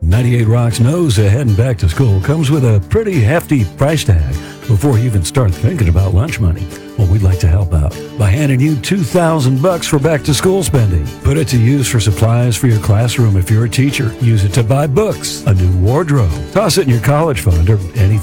98 Rocks knows that heading back to school comes with a pretty hefty price tag before you even start thinking about lunch money. Well, we'd like to help out by handing you $2,000 for back to school spending. Put it to use for supplies for your classroom if you're a teacher. Use it to buy books, a new wardrobe. Toss it in your college fund or anything